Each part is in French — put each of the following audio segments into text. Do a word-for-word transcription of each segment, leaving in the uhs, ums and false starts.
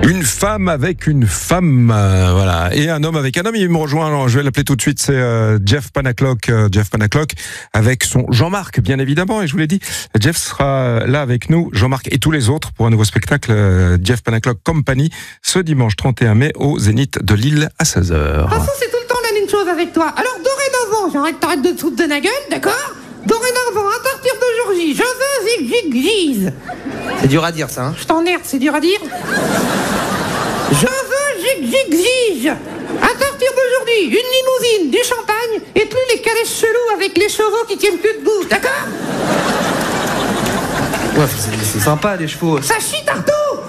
Une femme avec une femme, euh, voilà, et un homme avec un homme. Il me rejoint, alors, je vais l'appeler tout de suite, c'est euh, Jeff Panaclock, euh, Jeff Panaclock, avec son Jean-Marc, bien évidemment, et je vous l'ai dit, Jeff sera là avec nous, Jean-Marc et tous les autres, pour un nouveau spectacle, euh, Jeff Panaclock Company, ce dimanche trente et un mai, au Zénith de Lille, à seize heures. De toute façon, c'est tout le temps la même chose avec toi. Alors, dorénavant, j'arrête, t'arrêtes de te foutre de ma gueule, d'accord? Dorénavant, à partir d'aujourd'hui, je veux zig-zig-zise. C'est dur à dire, ça, hein? Je t'emmerde, c'est dur à dire. Je veux zig-zig-zige. À partir d'aujourd'hui, une limousine, du champagne, et plus les calèches chelous avec les chevaux qui tiennent plus debout, d'accord? Ouais, c'est, c'est sympa, les chevaux. Ça chie partout.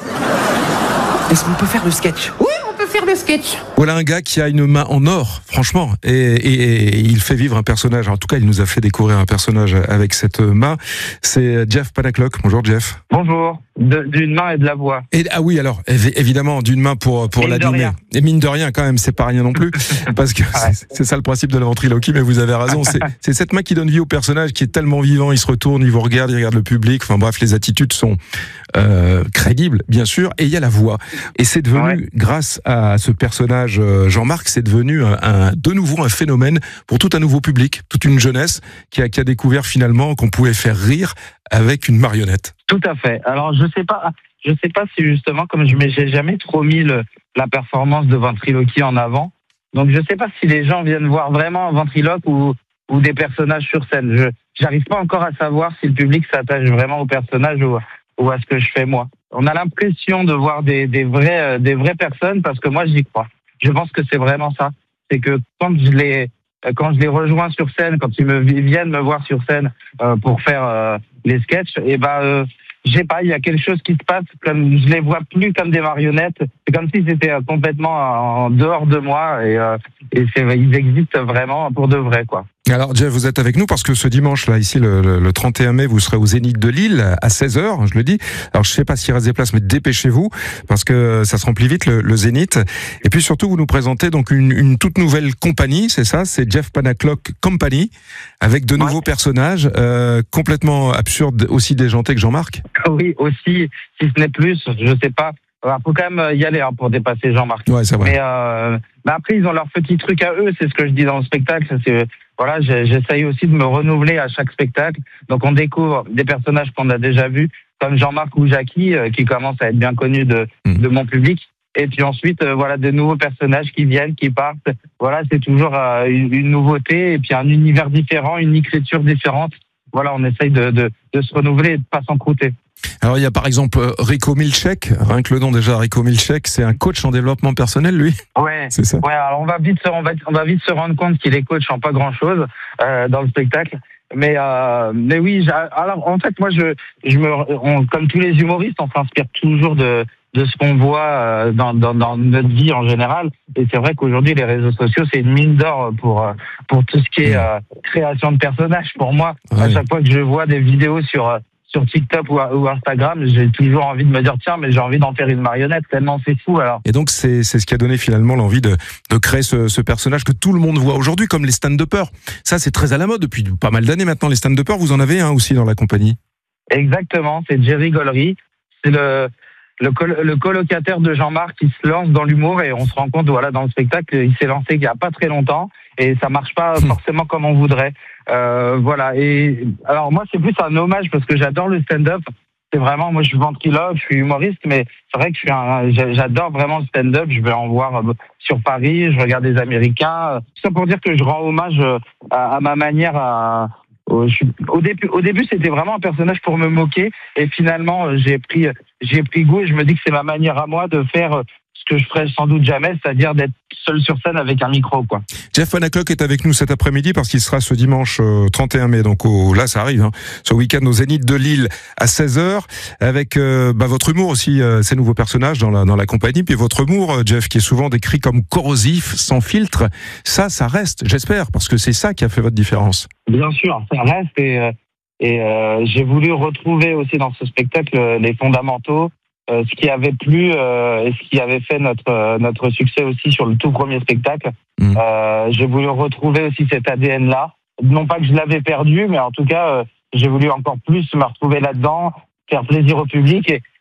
Est-ce qu'on peut faire le sketch? Oui, on peut faire le sketch. Voilà un gars qui a une main en or, franchement, et, et, et il fait vivre un personnage. En tout cas, il nous a fait découvrir un personnage avec cette main. C'est Jeff Panaclock. Bonjour Jeff. Bonjour. De, d'une main et de la voix. Et, ah oui, alors évi- évidemment d'une main pour pour Mine de l'animer. rien. Et mine de rien, quand même, c'est pas rien non plus, parce que Ouais. c'est, c'est ça le principe de la ventriloquie. Mais vous avez raison, c'est, c'est cette main qui donne vie au personnage, qui est tellement vivant. Il se retourne, il vous regarde, il regarde le public. Enfin bref, les attitudes sont euh, crédibles, bien sûr. Et il y a la voix. Et c'est devenu, Ouais. grâce à ce personnage euh, Jean-Marc, c'est devenu un, un, de nouveau un phénomène pour tout un nouveau public, toute une jeunesse qui a, qui a découvert finalement qu'on pouvait faire rire avec une marionnette. Tout à fait. Alors, je sais pas, je sais pas si justement, comme je n'ai jamais trop mis le, la performance de ventriloquie en avant, donc je sais pas si les gens viennent voir vraiment un ventriloque ou, ou des personnages sur scène. Je j'arrive pas encore à savoir si le public s'attache vraiment au personnage ou, ou à ce que je fais moi. On a l'impression de voir des, des vrais, euh, des vraies personnes parce que moi j'y crois. Je pense que c'est vraiment ça. C'est que quand je les, quand je les rejoins sur scène, quand ils me viennent me voir sur scène euh, pour faire euh, les sketchs, et ben, euh, je sais pas, il y a quelque chose qui se passe. Comme je les vois plus comme des marionnettes. C'est comme si c'était euh, complètement en dehors de moi et, euh, et c'est, ils existent vraiment pour de vrai, quoi. Alors Jeff, vous êtes avec nous parce que ce dimanche, là, ici, le, le, le trente et un mai, vous serez au Zénith de Lille à seize heures, je le dis. Alors je sais pas s'il reste des places, mais dépêchez-vous parce que ça se remplit vite, le, le Zénith. Et puis surtout, vous nous présentez donc une, une toute nouvelle compagnie, c'est ça, c'est Jeff Panaclock Company, avec de nouveaux Ouais. personnages, euh, complètement absurdes, aussi déjantés que Jean-Marc. Oui, aussi, si ce n'est plus, je sais pas. Il faut quand même y aller hein, pour dépasser Jean-Marc. Ouais, c'est vrai. Mais, euh, mais après, ils ont leur petit truc à eux, c'est ce que je dis dans le spectacle. C'est, voilà, j'ai- j'essaye aussi de me renouveler à chaque spectacle. Donc on découvre des personnages qu'on a déjà vus, comme Jean-Marc ou Jackie, euh, qui commencent à être bien connus de, Mm. de mon public. Et puis ensuite, euh, voilà, de nouveaux personnages qui viennent, qui partent. Voilà, c'est toujours euh, une, une nouveauté et puis un univers différent, une écriture différente. Voilà, on essaye de, de, de se renouveler et de pas s'encrouter. Alors il y a par exemple euh, Rico Milchek, rien que le nom déjà, Rico Milchek, c'est un coach en développement personnel, lui. Ouais. C'est ça. Ouais, alors on va vite se, on va, on va vite se rendre compte qu'il est coach en pas grand chose euh, dans le spectacle. Mais euh, mais oui, j'ai- alors en fait moi je je me on, comme tous les humoristes, on s'inspire toujours de de ce qu'on voit euh, dans, dans dans notre vie en général. Et c'est vrai qu'aujourd'hui les réseaux sociaux c'est une mine d'or pour euh, pour tout ce qui est euh, création de personnages. Pour moi, à Ouais. chaque fois que je vois des vidéos sur euh, sur TikTok ou, ou Instagram, j'ai toujours envie de me dire tiens mais j'ai envie d'en faire une marionnette tellement c'est fou alors. Et donc c'est c'est ce qui a donné finalement l'envie de de créer ce, ce personnage que tout le monde voit aujourd'hui, comme les stand-uppers. Ça c'est très à la mode depuis pas mal d'années maintenant. Les stand-uppers, vous en avez un aussi dans la compagnie. Exactement, c'est Jerry Gollery. C'est le, le, col- le colocataire de Jean-Marc qui se lance dans l'humour et on se rend compte, voilà, dans le spectacle, il s'est lancé il y a pas très longtemps et ça marche pas forcément comme on voudrait. Euh, voilà. Et alors moi, c'est plus un hommage parce que j'adore le stand-up. C'est vraiment, moi, je suis ventriloque, je suis humoriste, mais c'est vrai que je suis un, j'a- j'adore vraiment le stand-up. Je vais en voir euh, sur Paris, je regarde des Américains. Tout ça pour dire que je rends hommage euh, à, à ma manière à, au, je suis- au début, au début, c'était vraiment un personnage pour me moquer, et finalement, euh, j'ai pris, j'ai pris goût, et je me dis que c'est ma manière à moi de faire euh, ce que je ferais sans doute jamais, c'est-à-dire d'être seul sur scène avec un micro, quoi. Jeff Panaclock est avec nous cet après-midi parce qu'il sera ce dimanche euh, trente et un mai, donc au, là ça arrive, hein, ce week-end au Zénith de Lille à seize heures, avec euh, bah, votre humour aussi, euh, ces nouveaux personnages dans la, dans la compagnie, puis votre humour, euh, Jeff, qui est souvent décrit comme corrosif, sans filtre. Ça, ça reste, j'espère, parce que c'est ça qui a fait votre différence. Bien sûr, ça reste, et, euh, et euh, j'ai voulu retrouver aussi dans ce spectacle euh, les fondamentaux, euh, ce qui avait plu euh, et ce qui avait fait notre euh, notre succès aussi sur le tout premier spectacle. Mmh. Euh, j'ai voulu retrouver aussi cet A D N-là. Non pas que je l'avais perdu, mais en tout cas, euh, j'ai voulu encore plus me retrouver là-dedans, faire plaisir au public et,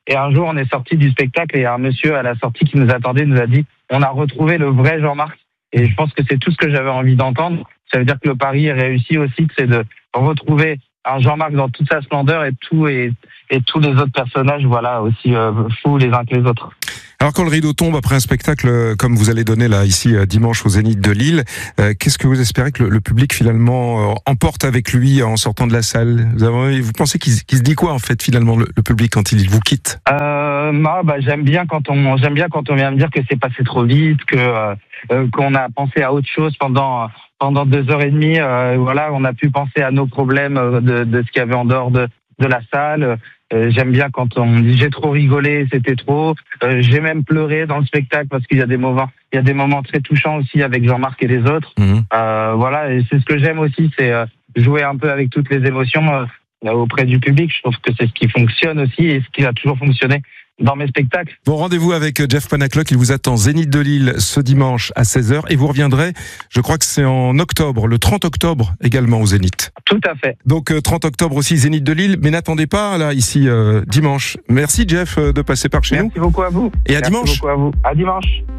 Et un jour, on est sorti du spectacle et un monsieur à la sortie qui nous attendait nous a dit « On a retrouvé le vrai Jean-Marc ». Et je pense que c'est tout ce que j'avais envie d'entendre. Ça veut dire que le pari est réussi aussi, c'est de retrouver un Jean-Marc dans toute sa splendeur et tout et, et tous les autres personnages, voilà, aussi euh, fous les uns que les autres. Alors quand le rideau tombe après un spectacle euh, comme vous allez donner là ici euh, dimanche au Zénith de Lille, euh, qu'est-ce que vous espérez que le, le public finalement euh, emporte avec lui en sortant de la salle? Vous, avez, vous pensez qu'il, qu'il se dit quoi en fait finalement le, le public quand il vous quitte? euh, moi, bah, j'aime bien quand on j'aime bien quand on vient me dire que c'est passé trop vite, que euh, euh, qu'on a pensé à autre chose pendant pendant deux heures et demie. Euh, voilà, on a pu penser à nos problèmes de, de ce qu'il y avait en dehors de de la salle. Euh, j'aime bien quand on dit j'ai trop rigolé, c'était trop. Euh, j'ai même pleuré dans le spectacle parce qu'il y a des moments, il y a des moments très touchants aussi avec Jean-Marc et les autres. Mmh. Euh, voilà, et c'est ce que j'aime aussi, c'est euh, jouer un peu avec toutes les émotions euh, auprès du public. Je trouve que c'est ce qui fonctionne aussi et ce qui a toujours fonctionné dans mes spectacles. Bon, rendez-vous avec Jeff Panaclock, il vous attend Zénith de Lille ce dimanche à seize heures et vous reviendrez, je crois que c'est en octobre, le trente octobre également au Zénith. Tout à fait. Donc trente octobre aussi Zénith de Lille, mais n'attendez pas là ici euh, dimanche. Merci Jeff de passer par chez Merci nous. Merci beaucoup à vous. Et à Merci dimanche. Merci beaucoup à vous. À dimanche.